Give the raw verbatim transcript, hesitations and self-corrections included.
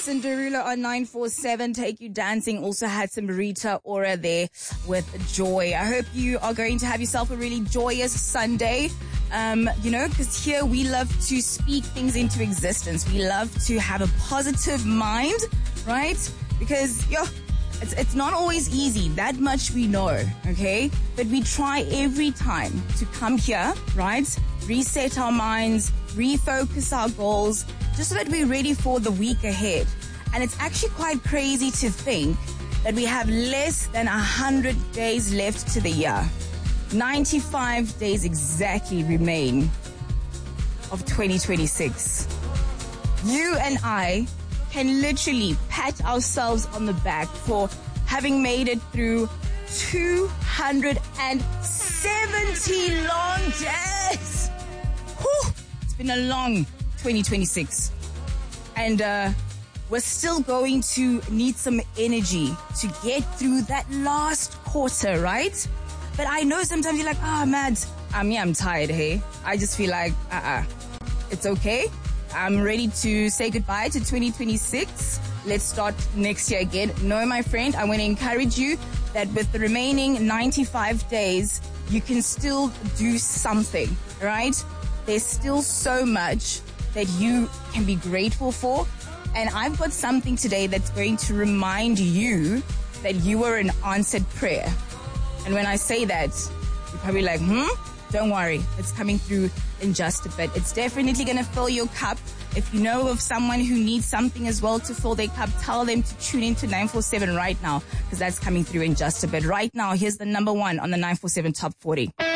Jason Derulo on nine four seven, Take You Dancing. Also had some Rita Ora there with Joy. I hope you are going to have yourself a really joyous Sunday. Um, you know, because here we love to speak things into existence. We love to have a positive mind, right? Because, yo, it's, it's not always easy. That much we know, okay? But we try every time to come here, right? Reset our minds, refocus our goals, just so that we're ready for the week ahead. And it's actually quite crazy to think that we have less than one hundred days left to the year. ninety-five days exactly remain of twenty twenty-six. You and I can literally pat ourselves on the back for having made it through two hundred seventy long days. Whew, it's been a long twenty twenty-six. And uh, we're still going to need some energy to get through that last quarter, right? But I know sometimes you're like, ah, oh, Mads, I mean, I'm tired, hey? I just feel like, uh-uh, it's okay. I'm ready to say goodbye to twenty twenty-six. Let's start next year again. No, my friend, I want to encourage you that with the remaining ninety-five days, you can still do something, right? There's still so much that you can be grateful for. And I've got something today that's going to remind you that you were an answered prayer. And when I say that, you're probably like, hmm? Don't worry. It's coming through in just a bit. It's definitely going to fill your cup. If you know of someone who needs something as well to fill their cup, tell them to tune into nine four seven right now, because that's coming through in just a bit. Right now, here's the number one on the nine four seven Top forty.